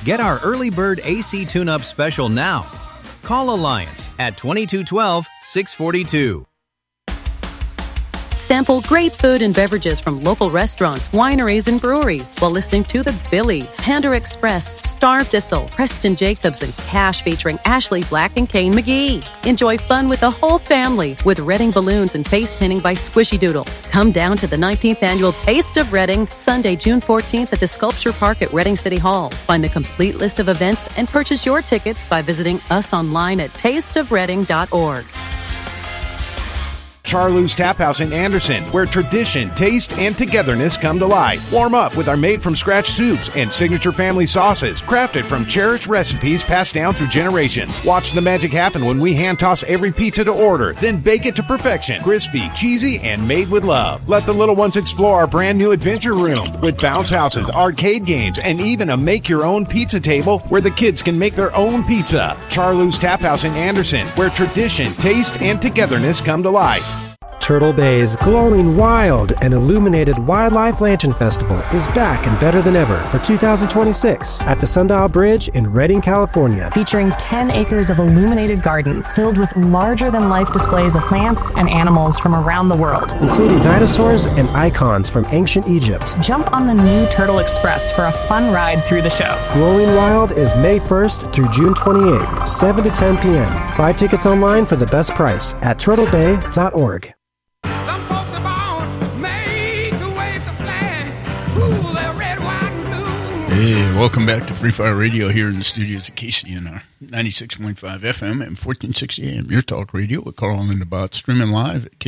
Get our early bird AC tune-up special now. Call Alliance at 2212-642. Sample great food and beverages from local restaurants, wineries, and breweries while listening to the Billies, Panda Express, Star Thistle, Preston Jacobs, and Cash featuring Ashley Black and Kane McGee. Enjoy fun with the whole family with Reading balloons and face painting by Squishy Doodle. Come down to the 19th Annual Taste of Reading, Sunday, June 14th at the Sculpture Park at Reading City Hall. Find the complete list of events and purchase your tickets by visiting us online at tasteofreading.org. Charloo's Tap House in Anderson, where tradition, taste, and togetherness come to life. Warm up with our made-from-scratch soups and signature family sauces, crafted from cherished recipes passed down through generations. Watch the magic happen when we hand-toss every pizza to order, then bake it to perfection. Crispy, cheesy, and made with love. Let the little ones explore our brand-new adventure room with bounce houses, arcade games, and even a make-your-own pizza table where the kids can make their own pizza. Charloo's Tap House in Anderson, where tradition, taste, and togetherness come to life. Turtle Bay's glowing wild and illuminated Wildlife Lantern Festival is back and better than ever for 2026 at the Sundial Bridge in Redding, California. Featuring 10 acres of illuminated gardens filled with larger-than-life displays of plants and animals from around the world, including dinosaurs and icons from ancient Egypt. Jump on the new Turtle Express for a fun ride through the show. Glowing Wild is May 1st through June 28th, 7 to 10 p.m. Buy tickets online for the best price at turtlebay.org. Hey, welcome back to Free Fire Radio here in the studios at KCNR 96.5 FM and 1460 AM. Your talk radio with Carl and the Bot, streaming live at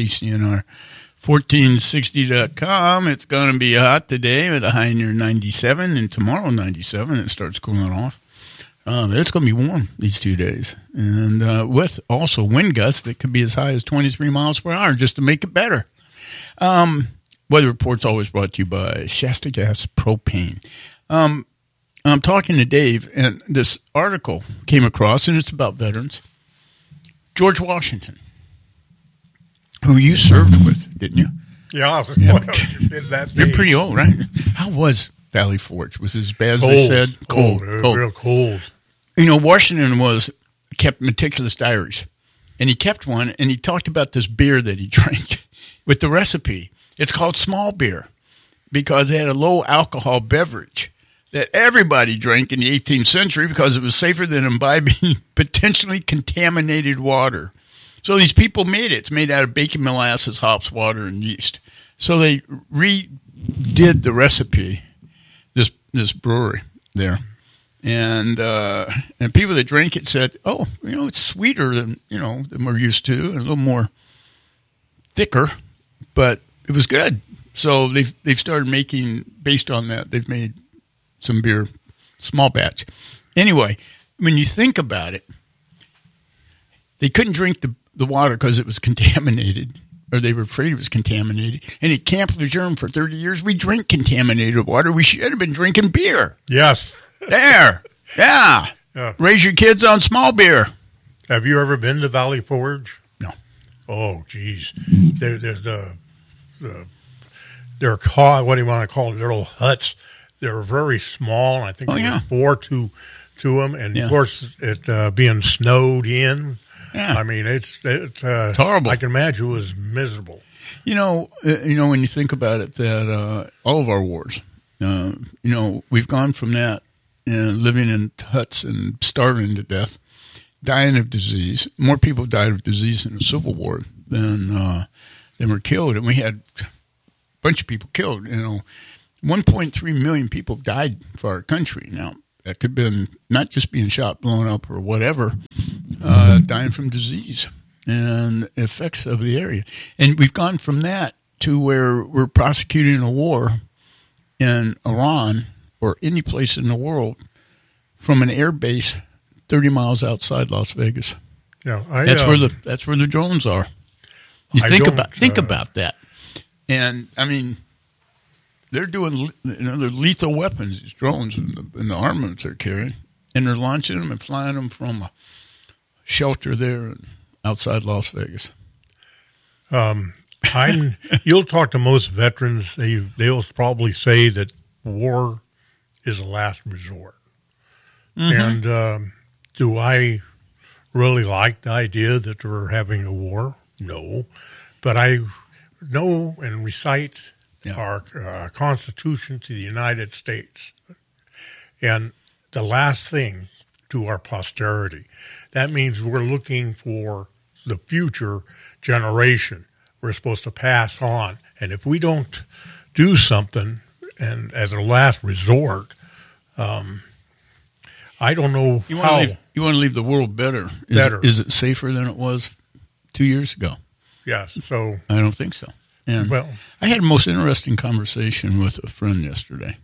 KCNR1460.com. It's going to be hot today with a high near 97 and tomorrow 97. It starts cooling off. It's going to be warm these 2 days. And with also wind gusts that could be as high as 23 miles per hour just to make it better. Weather Report's always brought to you by Shasta Gas Propane. I'm talking to Dave, and this article came across, and it's about veterans. George Washington, who you served with, didn't you? Yeah. You're pretty old, right? How was Valley Forge? Was it as bad as they said? Cold. Real cold. You know, Washington kept meticulous diaries, and he kept one, and he talked about this beer that he drank with the recipe. It's called small beer because it had a low alcohol beverage that everybody drank in the 18th century because it was safer than imbibing potentially contaminated water. So these people made it. It's made out of bacon, molasses, hops, water, and yeast. So they redid the recipe, this brewery there. And people that drank it said, oh, it's sweeter than we're used to, and a little more thicker, but it was good. So they've started making, based on that, they've made some beer, small batch. Anyway, when you think about it, they couldn't drink the water because it was contaminated, or they were afraid it was contaminated. And at Camp Lejeune for 30 years, we drink contaminated water. We should have been drinking beer. Yes. There. Yeah. Raise your kids on small beer. Have you ever been to Valley Forge? No. Oh, geez. There's they're called, what do you want to call it? They're little huts. They're very small. And I think there were 4 to them. And, of course, it being snowed in. Yeah. I mean, it's horrible. I can imagine it was miserable. When you think about it, that all of our wars, we've gone from that living in huts and starving to death, dying of disease. More people died of disease in the Civil War than were killed, and we had a bunch of people killed. 1.3 million people died for our country. Now, that could have been not just being shot, blown up, or whatever, dying from disease and effects of the area. And we've gone from that to where we're prosecuting a war in Iran or any place in the world from an air base 30 miles outside Las Vegas. Yeah, that's where the drones are. You think about that. And I mean, they're doing they're lethal weapons, these drones and the armaments they're carrying, and they're launching them and flying them from a shelter there outside Las Vegas. You'll talk to most veterans; they'll probably say that war is a last resort. And do I really like the idea that we're having a war? No. But I know and recite our Constitution to the United States. And the last thing to our posterity. That means we're looking for the future generation we're supposed to pass on. And if we don't do something, and as a last resort, I don't know you how. You want to leave the world better. Is it safer than it was 2 years ago? Yes. So I don't think so. And well, I had a most interesting conversation with a friend yesterday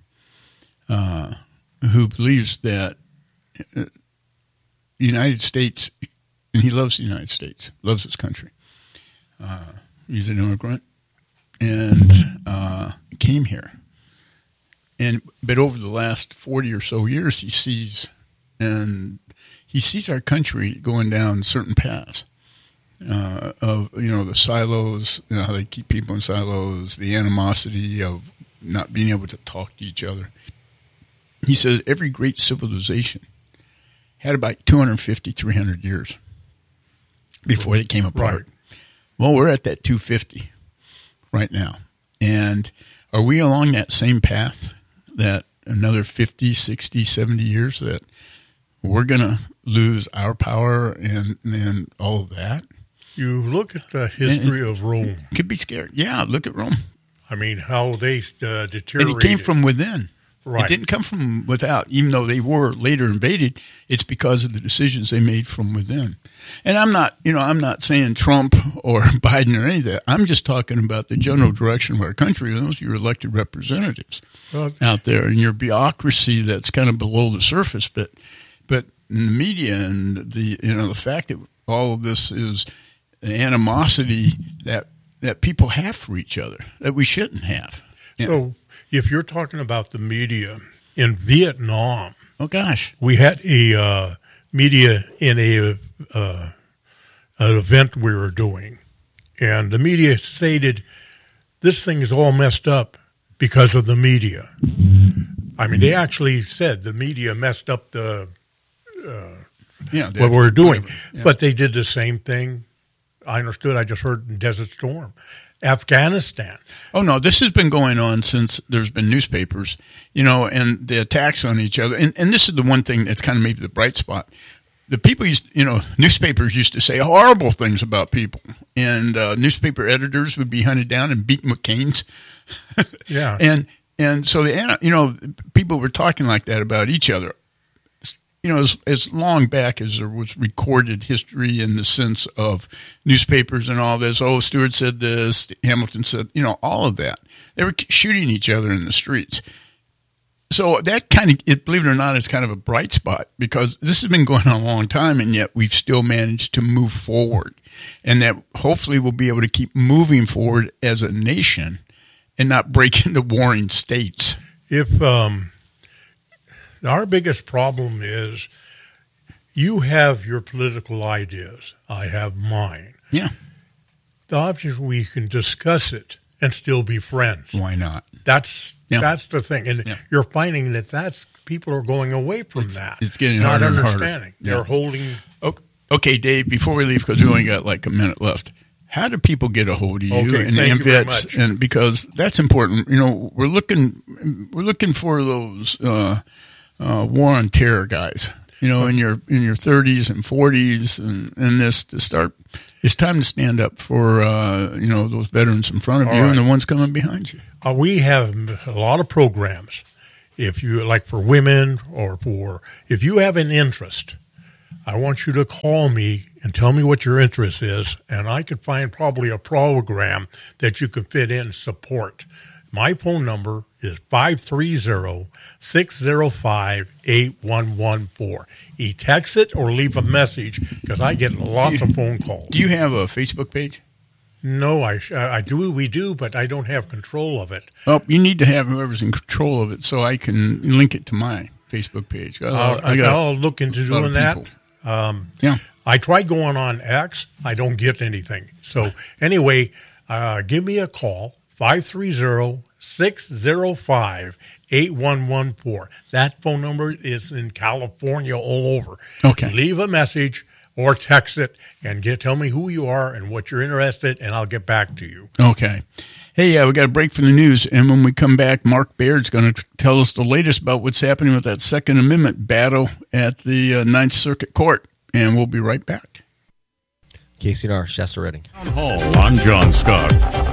who believes that the United States, and he loves the United States, loves his country. He's an immigrant and came here. But over the last 40 or so years, he sees our country going down certain paths of the silos, how they keep people in silos, the animosity of not being able to talk to each other. He says every great civilization had about 250, 300 years before they came apart. Right. Well, we're at that 250 right now. And are we along that same path that another 50, 60, 70 years that we're going to lose our power and all of that? You look at the history of Rome. Could be scared. Yeah, look at Rome. I mean, how they deteriorated. And it came from within. Right. It didn't come from without, even though they were later invaded. It's because of the decisions they made from within. And I'm not saying Trump or Biden or any of that. I'm just talking about the general direction of our country. Those are your elected representatives out there, and your bureaucracy that's kind of below the surface. But in the media and the fact that all of this is the animosity that people have for each other that we shouldn't have. So if you're talking about the media in Vietnam, oh gosh, we had a media in an event we were doing, and the media stated this thing is all messed up because of the media. I mean, they actually said the media messed up what we're doing, but they did the same thing. I understood. I just heard in Desert Storm. Afghanistan. Oh, no, this has been going on since there's been newspapers, and the attacks on each other. And this is the one thing that's kind of maybe the bright spot. The people newspapers used to say horrible things about people, and newspaper editors would be hunted down and beaten with canes. Yeah. And so people were talking like that about each other. As long back as there was recorded history in the sense of newspapers and all this, Stewart said this, Hamilton said, all of that. They were shooting each other in the streets. So that believe it or not, is kind of a bright spot because this has been going on a long time, and yet we've still managed to move forward. And that hopefully we'll be able to keep moving forward as a nation and not break into warring states. If our biggest problem is you have your political ideas. I have mine. Yeah. The option is we can discuss it and still be friends. Why not? That's the thing. And you're finding that people are going away from that. It's getting harder and harder. Not understanding. They're holding. Okay, Dave, before we leave, because we only got like a minute left, how do people get a hold of you and the MVets? And because that's important. We're looking for those war on terror guys, in your 30s and 40s and this to start. It's time to stand up for, those veterans in front of you and the ones coming behind you. We have a lot of programs. If you like for women if you have an interest, I want you to call me and tell me what your interest is. And I could find probably a program that you can fit in and support. My phone number is 530-605-8114. Text it or leave a message because I get lots of phone calls. Do you have a Facebook page? No, I do. We do, but I don't have control of it. Well, you need to have whoever's in control of it so I can link it to my Facebook page. I'll look into doing that. I tried going on X. I don't get anything. So anyway, give me a call. 530-605-8114. 8114. That phone number is in California all over. Okay. Leave a message or text it and tell me who you are and what you're interested in, and I'll get back to you. Okay. Hey, we got a break from the news, and when we come back, Mark Baird's going to tell us the latest about what's happening with that Second Amendment battle at the Ninth Circuit Court, and we'll be right back. KCNR, Shasta Redding. I'm John Scott.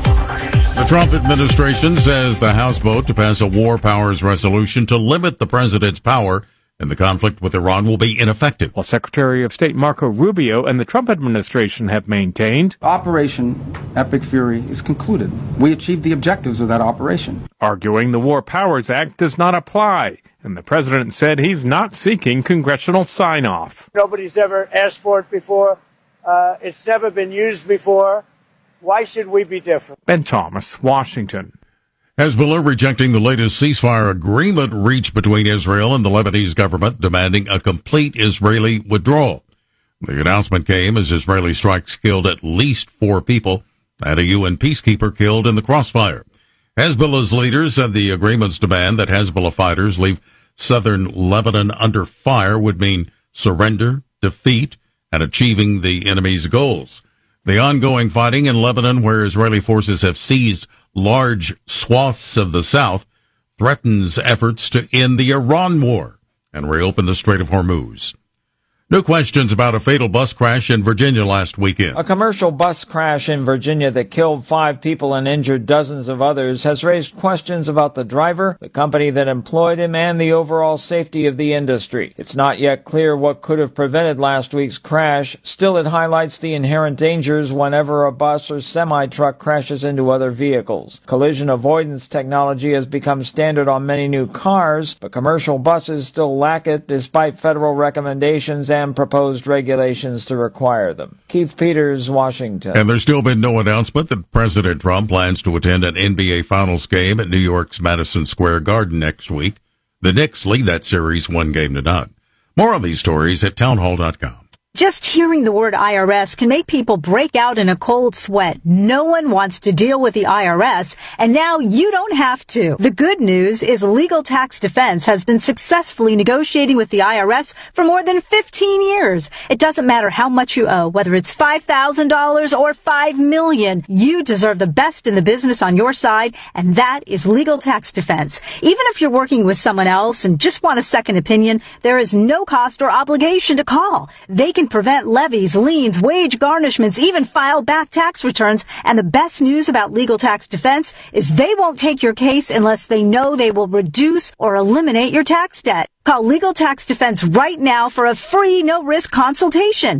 The Trump administration says the House vote to pass a war powers resolution to limit the president's power in the conflict with Iran will be ineffective. While Secretary of State Marco Rubio and the Trump administration have maintained Operation Epic Fury is concluded. We achieved the objectives of that operation. Arguing the War Powers Act does not apply, and the president said he's not seeking congressional sign-off. Nobody's ever asked for it before. It's never been used before. Why should we be different? Ben Thomas, Washington. Hezbollah rejecting the latest ceasefire agreement reached between Israel and the Lebanese government, demanding a complete Israeli withdrawal. The announcement came as Israeli strikes killed at least 4 people and a UN peacekeeper killed in the crossfire. Hezbollah's leaders said the agreement's demand that Hezbollah fighters leave southern Lebanon under fire would mean surrender, defeat, and achieving the enemy's goals. The ongoing fighting in Lebanon, where Israeli forces have seized large swaths of the south, threatens efforts to end the Iran war and reopen the Strait of Hormuz. New questions about a fatal bus crash in Virginia last weekend. A commercial bus crash in Virginia that killed 5 people and injured dozens of others has raised questions about the driver, the company that employed him, and the overall safety of the industry. It's not yet clear what could have prevented last week's crash. Still, it highlights the inherent dangers whenever a bus or semi-truck crashes into other vehicles. Collision avoidance technology has become standard on many new cars, but commercial buses still lack it despite federal recommendations and proposed regulations to require them. Keith Peters, Washington. And there's still been no announcement that President Trump plans to attend an NBA Finals game at New York's Madison Square Garden next week. The Knicks lead that series 1-0. More on these stories at townhall.com. Just hearing the word IRS can make people break out in a cold sweat. No one wants to deal with the IRS, and now you don't have to. The good news is Legal Tax Defense has been successfully negotiating with the IRS for more than 15 years. It doesn't matter how much you owe, whether it's $5,000 or $5 million. You deserve the best in the business on your side, and that is Legal Tax Defense. Even if you're working with someone else and just want a second opinion, there is no cost or obligation to call. They can prevent levies, liens, wage garnishments, even file back tax returns. And the best news about Legal Tax Defense is they won't take your case unless they know they will reduce or eliminate your tax debt. Call Legal Tax Defense right now for a free, no-risk consultation.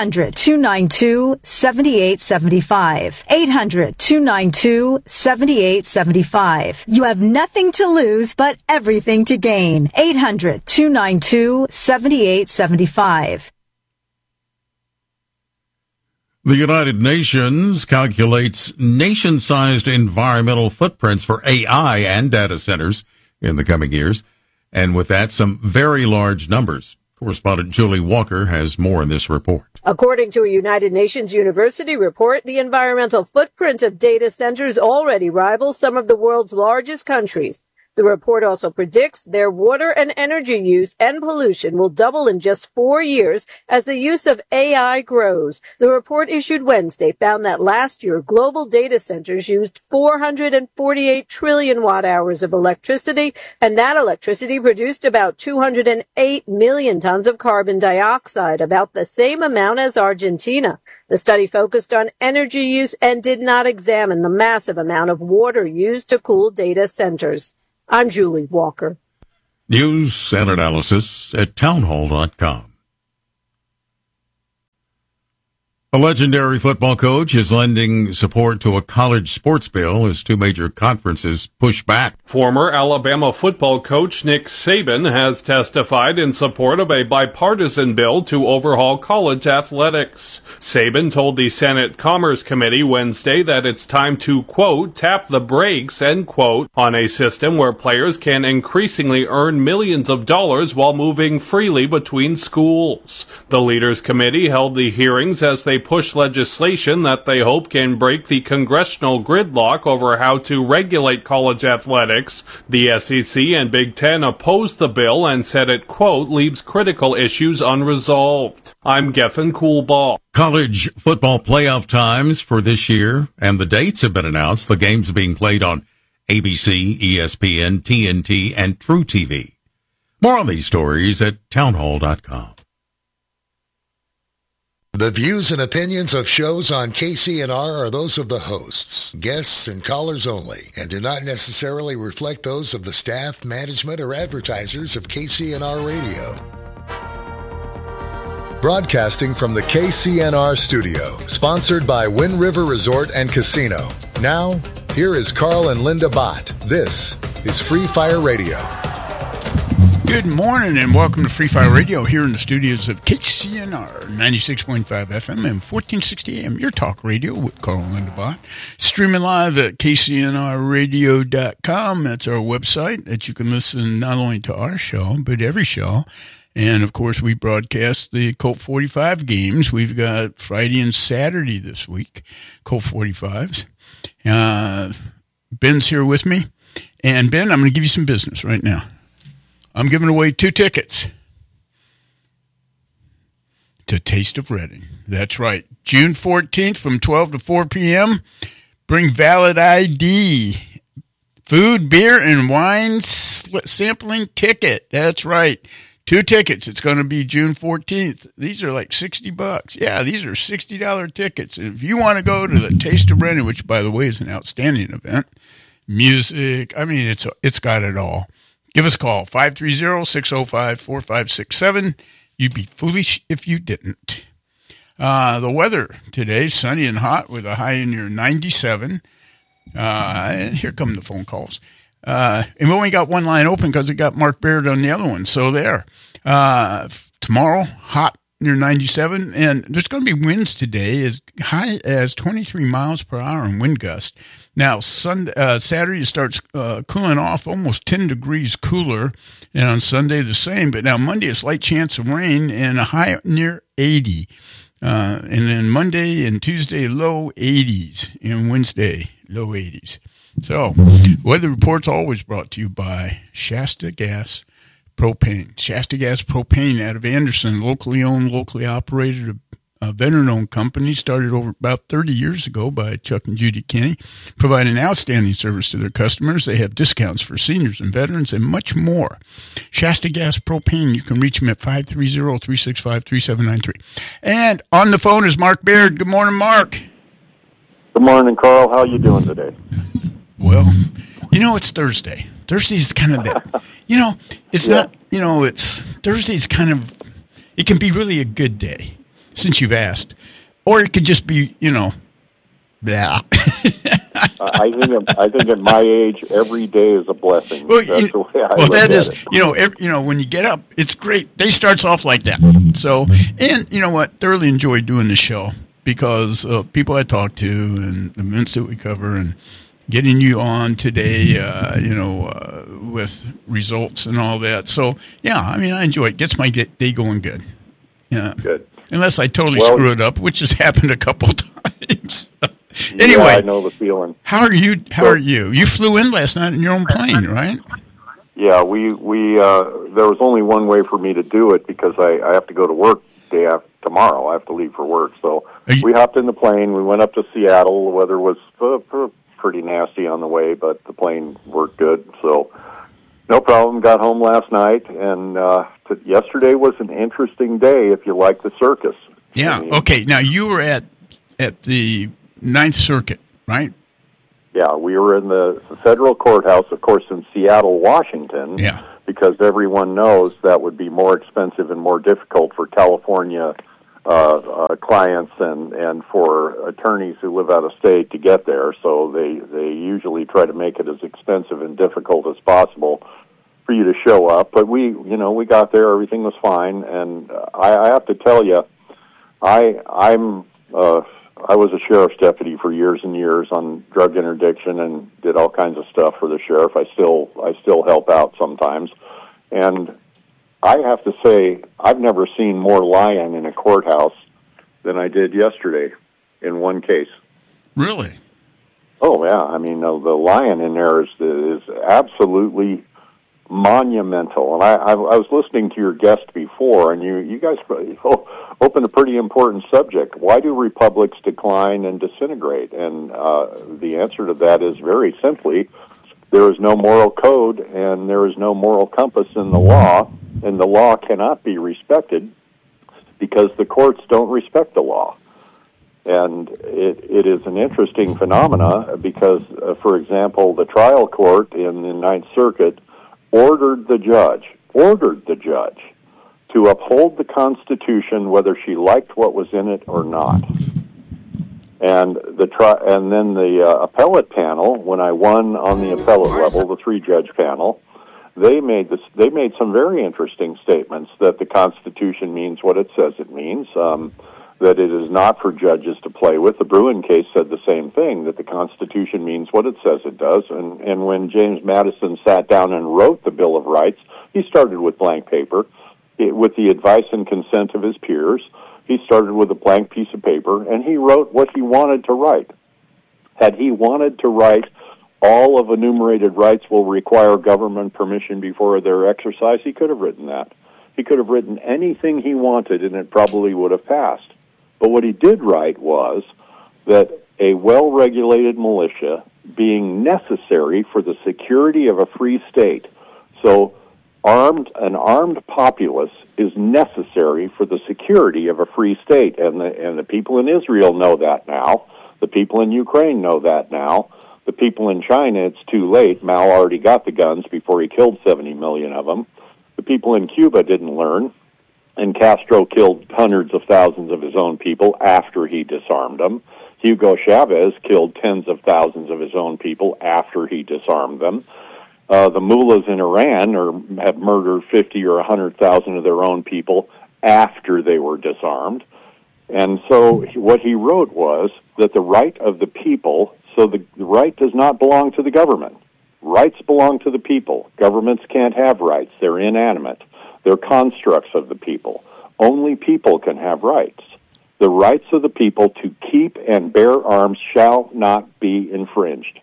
800-292-7875. 800-292-7875. You have nothing to lose, but everything to gain. 800-292-7875. The United Nations calculates nation-sized environmental footprints for AI and data centers in the coming years. And with that, some very large numbers. Correspondent Julie Walker has more in this report. According to a United Nations University report, the environmental footprint of data centers already rivals some of the world's largest countries. The report also predicts their water and energy use and pollution will double in just 4 years as the use of AI grows. The report issued Wednesday found that last year global data centers used 448 trillion watt hours of electricity, and that electricity produced about 208 million tons of carbon dioxide, about the same amount as Argentina. The study focused on energy use and did not examine the massive amount of water used to cool data centers. I'm Julie Walker. News and analysis at townhall.com. A legendary football coach is lending support to a college sports bill as 2 major conferences push back. Former Alabama football coach Nick Saban has testified in support of a bipartisan bill to overhaul college athletics. Saban told the Senate Commerce Committee Wednesday that it's time to, quote, tap the brakes, end quote, on a system where players can increasingly earn millions of dollars while moving freely between schools. The Leaders Committee held the hearings as they push legislation that they hope can break the congressional gridlock over how to regulate college athletics. The SEC and Big Ten opposed the bill and said it, quote, leaves critical issues unresolved. I'm Gethin Coolbaugh. College football playoff times for this year, and the dates have been announced. The games are being played on ABC, ESPN, TNT, and True TV. More on these stories at townhall.com. The views and opinions of shows on KCNR are those of the hosts, guests, and callers only, and do not necessarily reflect those of the staff, management, or advertisers of KCNR Radio. Broadcasting from the KCNR studio, sponsored by Wind River Resort and Casino. Now, here is Carl and Linda Bott. This is Free Fire Radio. Good morning and welcome to Free Fire Radio here in the studios of KCNR 96.5 FM and 1460 AM, your talk radio with Carl and Linda Bott. Streaming live at KCNRradio.com. That's our website that you can listen not only to our show, but every show. And, of course, we broadcast the Colt 45 games. We've got Friday and Saturday this week, Colt 45s. Ben's here with me. And, Ben, I'm going to give you some business right now. I'm giving away 2 tickets to Taste of Reading. That's right. June 14th from 12 to 4 p.m. Bring valid ID. Food, beer, and wine sampling ticket. That's right. 2 tickets. It's going to be June 14th. These are like $60. Yeah, these are $60 tickets. And if you want to go to the Taste of Reading, which, by the way, is an outstanding event, music, I mean, it's got it all. Give us a call, 530-605-4567. You'd be foolish if you didn't. The weather today, sunny and hot with a high near 97. And here come the phone calls. And we only got one line open because it got Mark Baird on the other one. So there. Tomorrow, hot near 97. And there's going to be winds today as high as 23 miles per hour in wind gust. Now, Saturday it starts cooling off, almost 10 degrees cooler, and on Sunday the same. But now Monday, a slight chance of rain and a high near 80. And then Monday and Tuesday, low 80s, and Wednesday, low 80s. So, weather reports always brought to you by Shasta Gas Propane. Shasta Gas Propane out of Anderson, locally owned, locally operated, a veteran-owned company started over about 30 years ago by Chuck and Judy Kinney, providing outstanding service to their customers. They have discounts for seniors and veterans and much more. Shasta Gas Propane, you can reach them at 530-365-3793. And on the phone is Mark Baird. Good morning, Mark. Good morning, Carl. How are you doing today? Well, it's Thursday. Thursday's kind of that, it's not, it's Thursday's kind of, it can be really a good day. Since you've asked, or it could just be, blah. I think at my age, every day is a blessing. Well, That's the way I look that at is, it. when you get up, it's great. Day starts off like that. So, and you know what? Thoroughly enjoy doing the show because people I talk to and events that we cover and getting you on today, with results and all that. So, yeah, I mean, I enjoy it. Gets my day going good. Yeah. Good. Unless I totally screw it up, which has happened a couple times. Anyway, yeah, I know the feeling. How are you? You flew in last night in your own plane, right? Yeah, we there was only one way for me to do it because I have to go to work day after tomorrow. I have to leave for work, so we hopped in the plane. We went up to Seattle. The weather was pretty nasty on the way, but the plane worked good, so no problem. Got home last night, and yesterday was an interesting day if you like the circus. Yeah, okay. Now, you were at the Ninth Circuit, right? Yeah, we were in the federal courthouse, of course, in Seattle, Washington. Yeah. Because everyone knows that would be more expensive and more difficult for California clients and for attorneys who live out of state to get there. So they usually try to make it as expensive and difficult as possible for you to show up. But we got there, everything was fine, and I have to tell you, I was a sheriff's deputy for years and years on drug interdiction and did all kinds of stuff for the sheriff. I still help out sometimes, and I have to say I've never seen more lying in a courthouse than I did yesterday in one case. Really? Oh, yeah. I mean, the lion in there is absolutely monumental. And I was listening to your guest before, and you guys opened a pretty important subject. Why do republics decline and disintegrate? And the answer to that is very simply, there is no moral code and there is no moral compass in the law, and the law cannot be respected because the courts don't respect the law. And it is an interesting phenomena because, for example, the trial court in the Ninth Circuit ordered the judge to uphold the Constitution whether she liked what was in it or not. And then the appellate panel, when I won on the appellate level, the 3-judge panel, they made some very interesting statements that the Constitution means what it says it means. That it is not for judges to play with. The Bruin case said the same thing, that the Constitution means what it says it does. And when James Madison sat down and wrote the Bill of Rights, he started with blank paper, with the advice and consent of his peers. He started with a blank piece of paper, and he wrote what he wanted to write. Had he wanted to write, all of enumerated rights will require government permission before their exercise, he could have written that. He could have written anything he wanted, and it probably would have passed. But what he did write was that a well-regulated militia being necessary for the security of a free state. So an armed populace is necessary for the security of a free state. And the people in Israel know that now. The people in Ukraine know that now. The people in China, it's too late. Mao already got the guns before he killed 70 million of them. The people in Cuba didn't learn. And Castro killed hundreds of thousands of his own people after he disarmed them. Hugo Chavez killed tens of thousands of his own people after he disarmed them. The mullahs in Iran have murdered 50 or 100,000 of their own people after they were disarmed. And so what he wrote was that the right of the people, so the right does not belong to the government. Rights belong to the people. Governments can't have rights. They're inanimate. They're constructs of the people. Only people can have rights. The rights of the people to keep and bear arms shall not be infringed.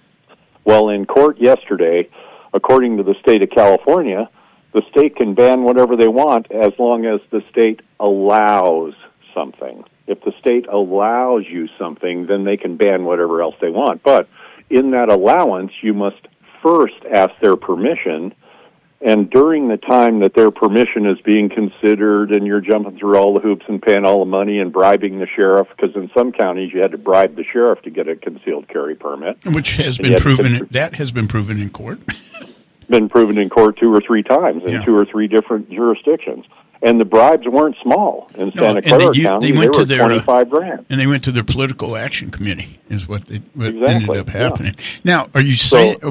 Well, in court yesterday, according to the state of California, the state can ban whatever they want as long as the state allows something. If the state allows you something, then they can ban whatever else they want. But in that allowance, you must first ask their permission. And during the time that their permission is being considered and you're jumping through all the hoops and paying all the money and bribing the sheriff, because in some counties you had to bribe the sheriff to get a concealed carry permit. Which has been proven, that has been proven in court. Been proven in court 2 or 3 times in 2 or 3 different jurisdictions. And the bribes weren't small. In Santa Clara County, they were 25 grand. And they went to their political action committee is what ended up happening. Yeah. Now, are you saying,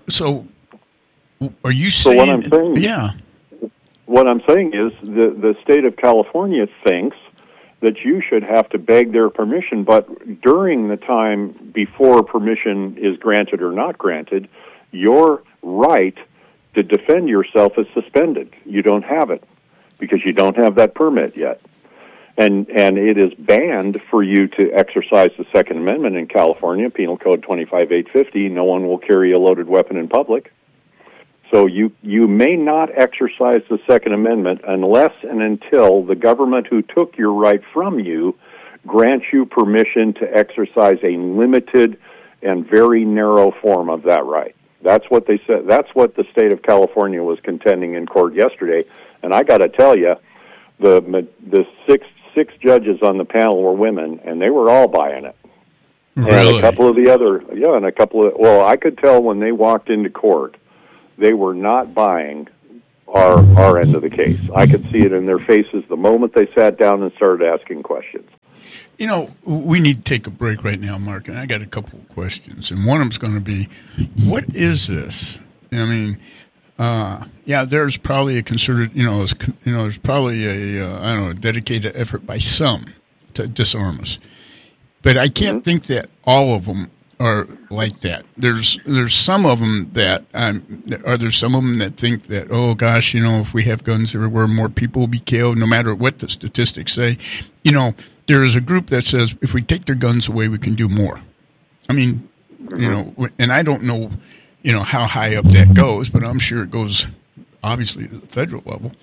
are you saying? So what I'm saying is the state of California thinks that you should have to beg their permission, but during the time before permission is granted or not granted, your right to defend yourself is suspended. You don't have it because you don't have that permit yet. And it is banned for you to exercise the Second Amendment in California, Penal Code 25850. No one will carry a loaded weapon in public. So you may not exercise the Second Amendment unless and until the government who took your right from you grants you permission to exercise a limited and very narrow form of that right. That's what they said. That's what the state of California was contending in court yesterday. And I got to tell you, the six judges on the panel were women, and they were all buying it. Really? And a couple of the other, I could tell when they walked into court, they were not buying our end of the case. I could see it in their faces the moment they sat down and started asking questions. You know, we need to take a break right now, Mark, and I got a couple of questions. And one of them's going to be, what is this? I mean, there's probably a concerted, there's probably a dedicated effort by some to disarm us. But I can't think that all of them are like that. There's some of them that think that, oh gosh, if we have guns everywhere, more people will be killed, no matter what the statistics say. there is a group that says if we take their guns away, we can do more. I mean, you know, and I don't know, you know, how high up that goes, but I'm sure it goes obviously to the federal level.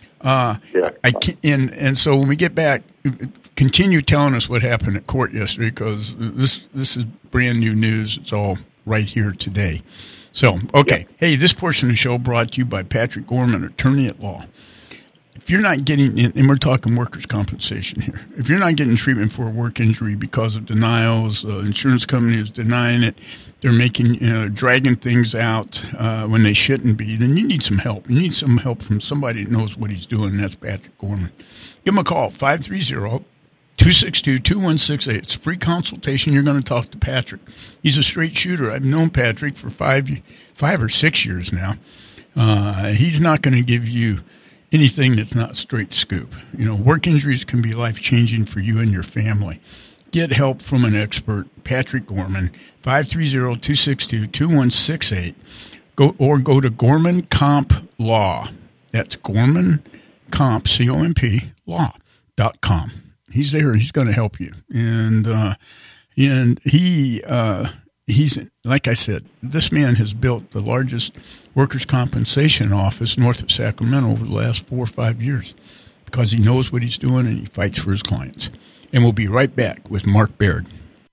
And so when we get back, continue telling us what happened at court yesterday, because this is brand new news. It's all right here today. So, okay. Hey, this portion of the show brought to you by Patrick Gorman, attorney at law. If you're not getting, and we're talking workers' compensation here, if you're not getting treatment for a work injury because of denials, insurance company is denying it, they're making, dragging things out when they shouldn't be, then you need some help. You need some help from somebody that knows what he's doing, and that's Patrick Gorman. Give him a call, 530-262-2168. It's a free consultation. You're going to talk to Patrick. He's a straight shooter. I've known Patrick for 5 or 6 years now. He's not going to give you anything that's not straight scoop. You know, work injuries can be life-changing for you and your family. Get help from an expert, Patrick Gorman, 530-262-2168. Go to Gorman Comp Law. That's Gorman Comp, C-O-M-P, law.com. He's there. He's going to help you. And he's, like I said, this man has built the largest workers' compensation office north of Sacramento over the last 4 or 5 years because he knows what he's doing and he fights for his clients. And we'll be right back with Mark Baird.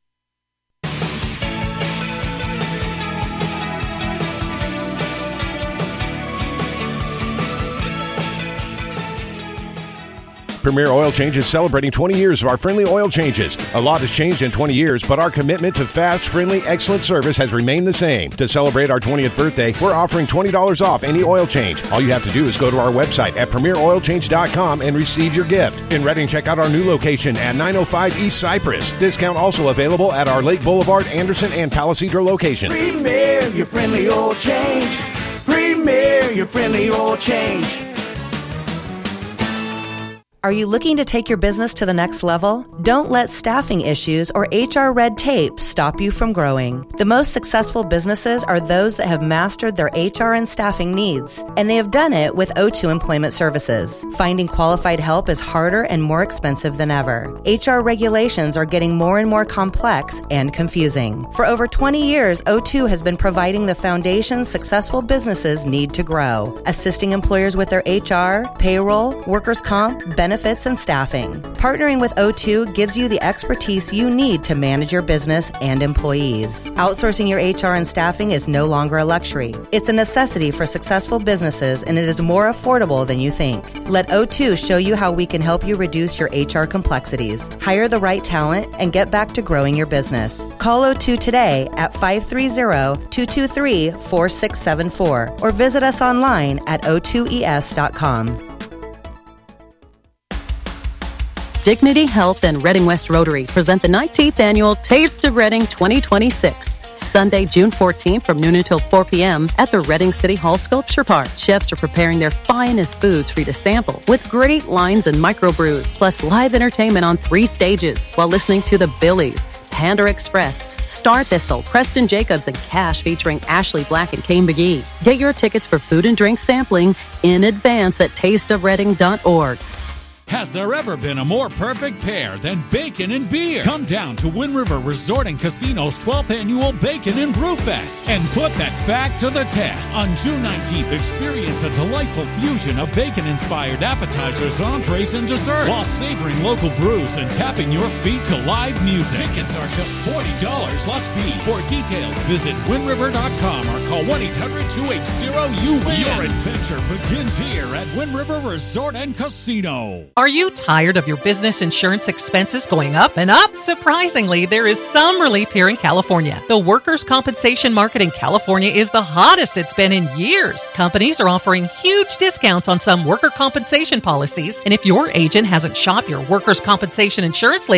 Premier Oil Change is celebrating 20 years of our friendly oil changes. A lot has changed in 20 years, but our commitment to fast, friendly, excellent service has remained the same. To celebrate our 20th birthday, we're offering $20 off any oil change. All you have to do is go to our website at premieroilchange.com and receive your gift. In Redding, check out our new location at 905 East Cypress. Discount also available at our Lake Boulevard, Anderson, and Palisadro locations. Premier, your friendly oil change. Premier, your friendly oil change. Are you looking to take your business to the next level? Don't let staffing issues or HR red tape stop you from growing. The most successful businesses are those that have mastered their HR and staffing needs, and they have done it with O2 Employment Services. Finding qualified help is harder and more expensive than ever. HR regulations are getting more and more complex and confusing. For over 20 years, O2 has been providing the foundation successful businesses need to grow, assisting employers with their HR, payroll, workers' comp, benefits, and staffing. Partnering with O2 gives you the expertise you need to manage your business and employees. Outsourcing your HR and staffing is no longer a luxury. It's a necessity for successful businesses, and it is more affordable than you think. Let O2 show you how we can help you reduce your HR complexities, hire the right talent, and get back to growing your business. Call O2 today at 530-223-4674 or visit us online at o2es.com. Dignity Health and Redding West Rotary present the 19th Annual Taste of Redding 2026. Sunday, June 14th from noon until 4 p.m. at the Redding City Hall Sculpture Park. Chefs are preparing their finest foods for you to sample with great lines and microbrews, plus live entertainment on 3 stages while listening to the Billies, Panda Express, Star Thistle, Preston Jacobs, and Cash featuring Ashley Black and Kane McGee. Get your tickets for food and drink sampling in advance at tasteofredding.org. Has there ever been a more perfect pair than bacon and beer? Come down to Wind River Resort and Casino's 12th Annual Bacon and Brew Fest and put that fact to the test. On June 19th, experience a delightful fusion of bacon-inspired appetizers, entrees, and desserts while savoring local brews and tapping your feet to live music. Tickets are just $40 plus fees. For details, visit windriver.com or call 1-800-280-UWIN. Your adventure begins here at Wind River Resort and Casino. Are you tired of your business insurance expenses going up and up? Surprisingly, there is some relief here in California. The workers' compensation market in California is the hottest it's been in years. Companies are offering huge discounts on some worker compensation policies, and if your agent hasn't shopped your workers' compensation insurance